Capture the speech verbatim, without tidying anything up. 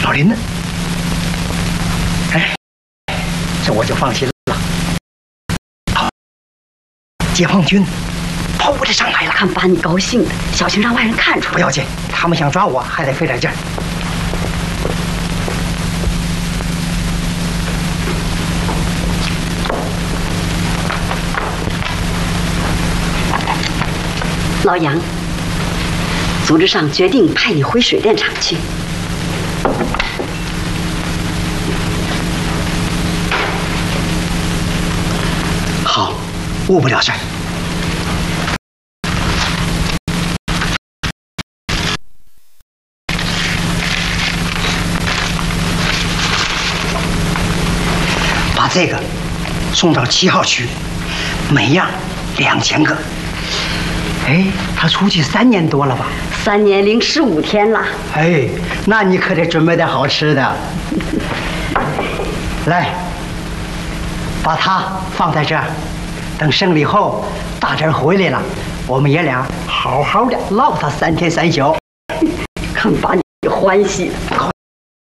少林呢？哎，这我就放心了。好，解放军跑我这上来了， 看把你高兴的，小心让外人看出来。 不要紧，他们想抓我还得费点劲儿。 老杨，组织上决定派你回水电厂去。 好，误不了事儿。把这个送到七号区，每样两千个。哎，他出去三年多了吧？ 三年零十五天了。 哎，那你可得准备点好吃的。来，把它放在这儿，等胜利后大侄回来了，我们爷俩好好的唠他三天三宿， 看把你欢喜的。